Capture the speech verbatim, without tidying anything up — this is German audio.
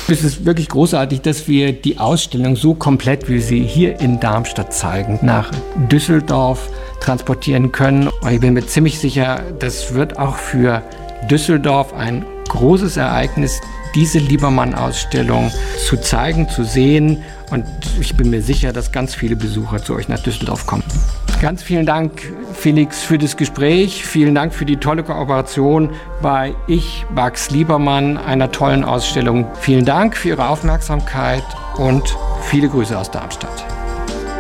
Es ist wirklich großartig, dass wir die Ausstellung so komplett, wie wir sie hier in Darmstadt zeigen, nach Düsseldorf transportieren können. Und ich bin mir ziemlich sicher, das wird auch für Düsseldorf ein großes Ereignis, diese Liebermann-Ausstellung zu zeigen, zu sehen. Und ich bin mir sicher, dass ganz viele Besucher zu euch nach Düsseldorf kommen. Ganz vielen Dank, Felix, für das Gespräch. Vielen Dank für die tolle Kooperation bei Ich, Max Liebermann, einer tollen Ausstellung. Vielen Dank für Ihre Aufmerksamkeit und viele Grüße aus Darmstadt.